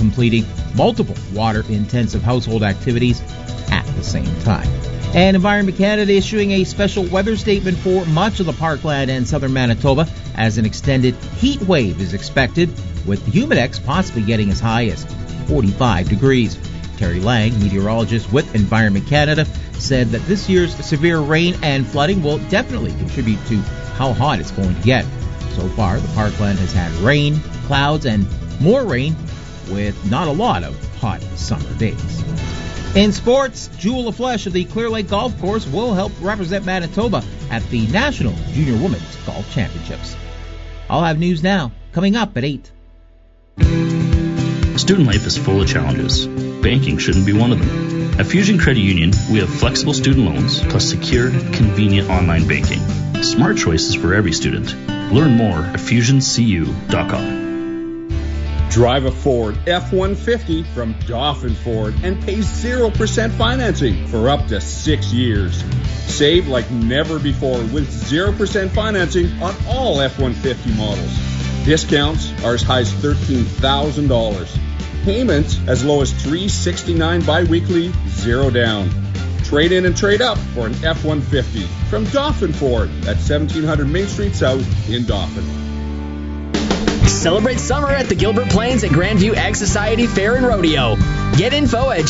completing multiple water-intensive household activities at the same time. And Environment Canada issuing a special weather statement for much of the Parkland and southern Manitoba as an extended heat wave is expected, with the humidex possibly getting as high as 45 degrees. Terry Lang, meteorologist with Environment Canada, said that this year's severe rain and flooding will definitely contribute to how hot it's going to get. So far, the Parkland has had rain, clouds, and more rain, with not a lot of hot summer days. In sports, Jewel LaFleche of the Clear Lake Golf Course will help represent Manitoba at the National Junior Women's Golf Championships. I'll have news now, coming up at 8. Student life is full of challenges. Banking shouldn't be one of them. At Fusion Credit Union, we have flexible student loans plus secure, convenient online banking. Smart choices for every student. Learn more at FusionCU.com. Drive a Ford F-150 from Dauphin Ford and pay 0% financing for up to 6 years. Save like never before with 0% financing on all F-150 models. Discounts are as high as $13,000. Payments as low as $369 bi-weekly, 0 down. Trade in and trade up for an F-150 from Dauphin Ford at 1700 Main Street South in Dauphin. Celebrate summer at the Gilbert Plains and Grandview Ag Society Fair and Rodeo. Get info at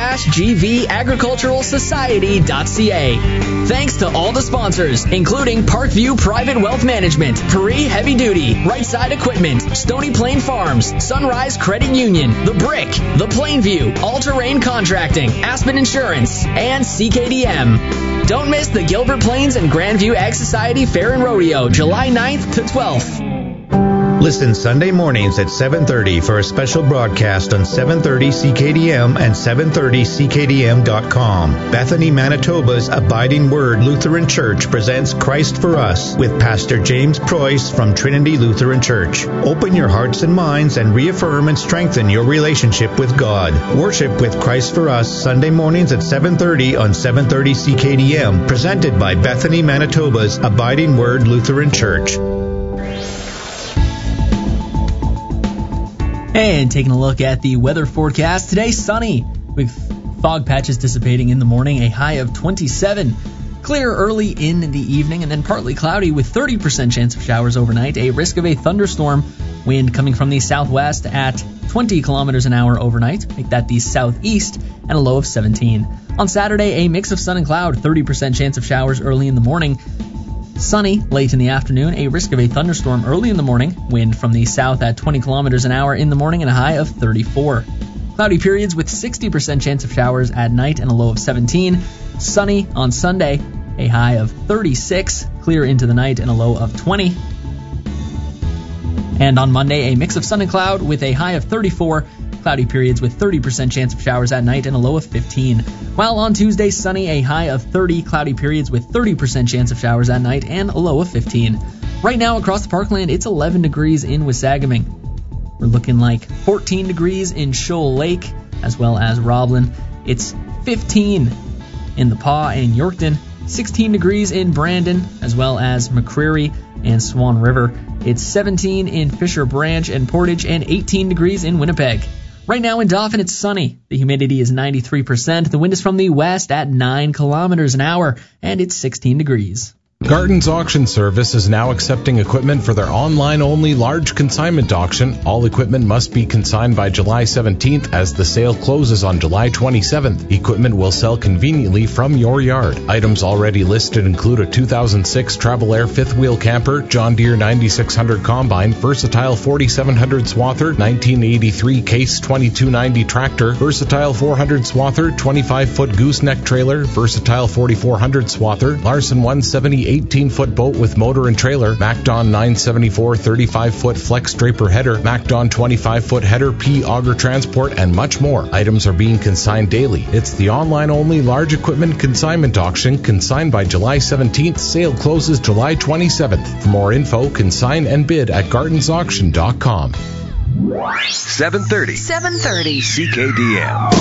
gp-gvagriculturalsociety.ca. Thanks to all the sponsors, including Parkview Private Wealth Management, Paris Heavy Duty, Right Side Equipment, Stony Plain Farms, Sunrise Credit Union, The Brick, The Plainview, All Terrain Contracting, Aspen Insurance, and CKDM. Don't miss the Gilbert Plains and Grandview Ag Society Fair and Rodeo, July 9th to 12th. Listen Sunday mornings at 7:30 for a special broadcast on 730 CKDM and 730CKDM.com. Bethany, Manitoba's Abiding Word Lutheran Church presents Christ for Us with Pastor James Preuss from Trinity Lutheran Church. Open your hearts and minds and reaffirm and strengthen your relationship with God. Worship with Christ for Us Sunday mornings at 7:30 on 730 CKDM, presented by Bethany, Manitoba's Abiding Word Lutheran Church. And taking a look at the weather forecast, today sunny with fog patches dissipating in the morning, a high of 27. Clear early in the evening and then partly cloudy with 30% chance of showers overnight, a risk of a thunderstorm. Wind coming from the southwest at 20 kilometers an hour overnight, make that the southeast, and a low of 17. On Saturday, a mix of sun and cloud, 30% chance of showers early in the morning. Sunny late in the afternoon, a risk of a thunderstorm early in the morning, wind from the south at 20 kilometers an hour in the morning, and a high of 34. Cloudy periods with 60% chance of showers at night and a low of 17. Sunny on Sunday, a high of 36, clear into the night and a low of 20. And on Monday, a mix of sun and cloud with a high of 34. Cloudy periods with 30% chance of showers at night and a low of 15. While on Tuesday, sunny, a high of 30, cloudy periods with 30% chance of showers at night and a low of 15. Right now across the Parkland, it's 11 degrees in Wissagiming. We're looking like 14 degrees in Shoal Lake, as well as Roblin. It's 15 in the Pas and Yorkton, 16 degrees in Brandon, as well as McCreary and Swan River. It's 17 in Fisher Branch and Portage, and 18 degrees in Winnipeg. Right now in Dauphin, it's sunny. The humidity is 93%. The wind is from the west at 9 kilometers an hour, and it's 16 degrees. Garden's Auction Service is now accepting equipment for their online-only large consignment auction. All equipment must be consigned by July 17th as the sale closes on July 27th. Equipment will sell conveniently from your yard. Items already listed include a 2006 Travel Air fifth wheel camper, John Deere 9600 combine, Versatile 4700 swather, 1983 Case 2290 tractor, Versatile 400 swather, 25-foot gooseneck trailer, Versatile 4400 swather, Larson 170 18-foot boat with motor and trailer, MacDon 974 35-foot flex draper header, MacDon 25-foot header, P auger transport, and much more. Items are being consigned daily. It's the online-only large equipment consignment auction, consigned by July 17th. Sale closes July 27th. For more info, consign and bid at gardensauction.com. 730 CKDM.